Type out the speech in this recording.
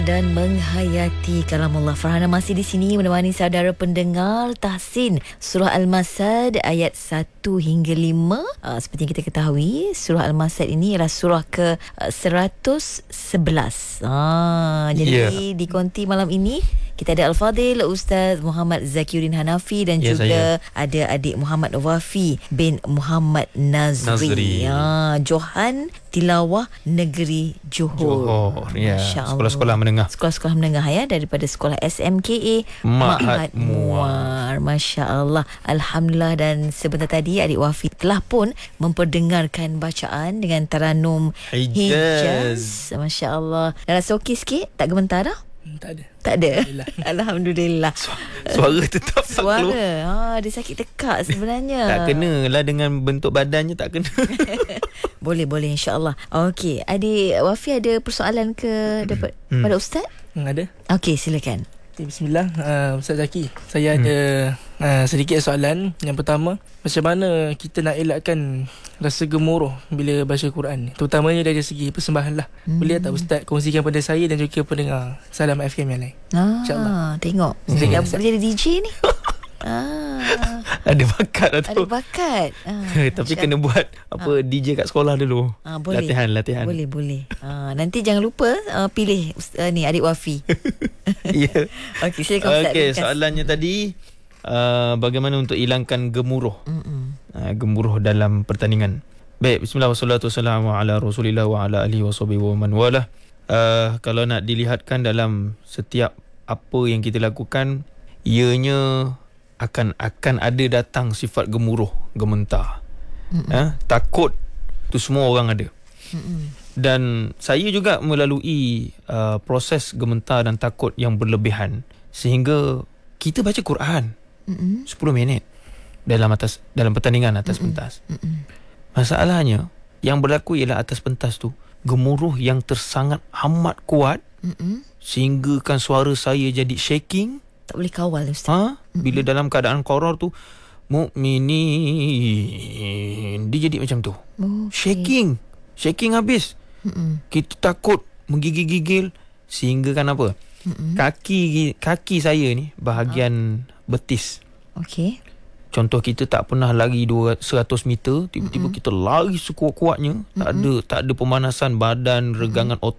dan menghayati kalamullah. Farhana masih di sini menemani saudara pendengar tahsin surah Al-Masad ayat 1 hingga 5. Seperti yang kita ketahui, surah Al-Masad ini adalah surah ke 111. Jadi di konti malam ini kita ada Al-Fadil Ustaz Muhammad Zakiuddin Hanafi dan juga ada adik Muhammad Wafi bin Muhammad Nazri. Johan Tilawah Negeri Johor. Sekolah-sekolah menengah. Sekolah-sekolah menengah daripada sekolah SMKA Ma'had Muar. Masya Allah. Alhamdulillah. Dan sebentar tadi adik Wafi telah pun memperdengarkan bacaan dengan taranum Hijaz. Masya Allah. Dah rasa okey sikit? Tak gementar dah? Tak ada. Alhamdulillah. Suara tetap tak keluar. Dia sakit tekak sebenarnya. Tak kena lah dengan bentuk badannya, tak kena. Boleh insya-Allah. Okey, adik Wafi ada persoalan ke dapat pada ustaz? Ada. Okey, silakan. Bismillah. Ustaz Zaki, saya ada sedikit soalan. Yang pertama, macam mana kita nak elakkan rasa gemuruh bila baca Quran, terutamanya dari segi persembahan lah. Boleh tak ustaz kongsikan pada saya dan juga pendengar Salam FM yang lain? InsyaAllah. Tengok dah jadi DJ ni. Ada bakat lah tu. Ada bakat. Tapi kena buat DJ kat sekolah dulu. Boleh. Latihan. Boleh. Nanti jangan lupa pilih ni adik Wafi. Ya. Okey, silakan ustaz. Okey, soalannya tadi bagaimana untuk hilangkan gemuruh. Gemuruh dalam pertandingan. Baik, bismillah wassalatu wassalamu ala Rasulillah wa ala alihi washabihi wa man walah. Kalau nak dilihatkan dalam setiap apa yang kita lakukan, ianya akan ada datang sifat gemuruh, gementar. Takut tu semua orang ada. Dan saya juga melalui proses gementar dan takut yang berlebihan, sehingga kita baca Quran 10 minit dalam pertandingan atas pentas. Masalahnya yang berlaku ialah atas pentas tu gemuruh yang tersangat amat kuat, sehingga kan suara saya jadi shaking. Tak boleh kawal ustaz. Bila dalam keadaan qaror tu, mukminin, dia jadi macam tu. Shaking habis. Kita takut menggigil-gigil, sehingga kan apa? Kaki saya ni bahagian betis. Okey. Contoh, kita tak pernah lari 100 meter, tiba-tiba kita lari sekuat-kuatnya, tak ada pemanasan badan, regangan otot